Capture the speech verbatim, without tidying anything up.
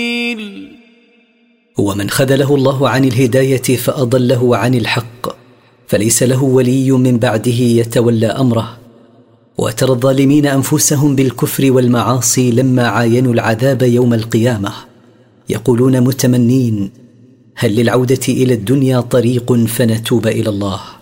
ومن خذله الله عن الهداية فأضله عن الحق فليس له ولي من بعده يتولى أمره. وترى الظالمين أنفسهم بالكفر والمعاصي لما عاينوا العذاب يوم القيامة يقولون متمنين هل للعودة إلى الدنيا طريق فنتوب إلى الله.